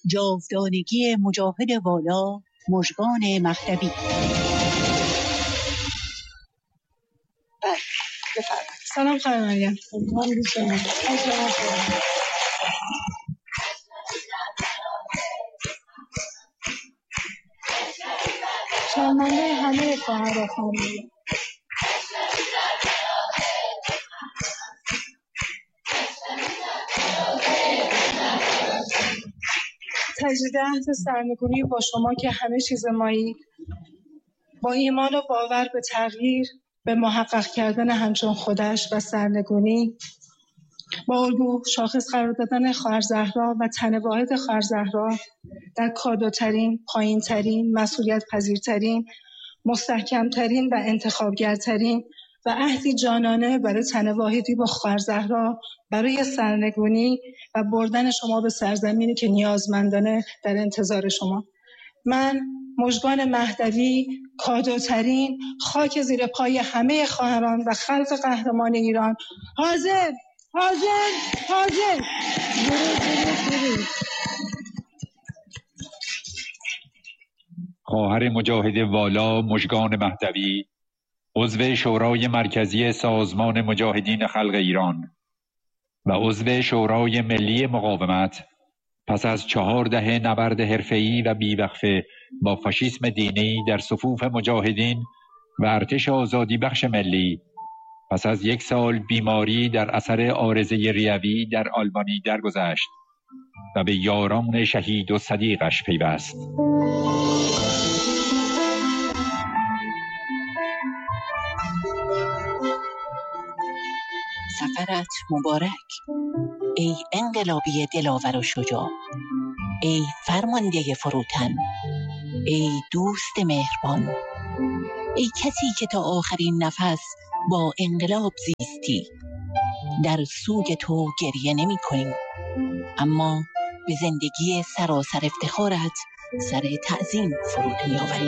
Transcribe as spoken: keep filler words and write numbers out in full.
جاودانگی مجاهد والا مژگان مهدوی. سلام خانم مریم. شرمنده همه خواهر خانم. تجدید عهد سرنگونی با شما که همه چیز مایید، با ایمان و باور به تغییر، به محقق کردن همچون خودش و سرنگونی، با الگو شاخص قرار دادن خواهر زهرا و تن واحد خواهر زهرا در کادوترین، پایینترین، مسئولیت پذیرترین، مستحکمترین و انتخابگرترین و عهدی جانانه برای تن واحدی با خواهر زهرا برای سرنگونی و بردن شما به سرزمینی که نیازمندانه در انتظار شما. من مژگان مهدوی، کادوترین، خاک زیر پای همه خواهران و خلق قهرمان ایران، حاضر حاضر حاضر درود درود درود خواهر مجاهد والا مژگان مهدوی، عضو شورای مرکزی سازمان مجاهدین خلق ایران و عضو شورای ملی مقاومت، پس از چهار دهه نبرد حرفه‌ای و بیوقفه با فاشیسم دینی در صفوف مجاهدین و ارتش آزادی بخش ملی، پس از یک سال بیماری در اثر عارضه ریوی در آلبانی درگذشت و به یاران شهید و صدیقش پیوست. سفرت مبارک ای انقلابی دلاور و شجاع، ای فرمانده فروتن، ای دوست مهربان، ای کسی که تا آخرین نفس با انقلاب زیستی. در سوگ تو گریه نمی کنیم، اما به زندگی سراسر افتخارت سر تعظیم فرود می آوریم.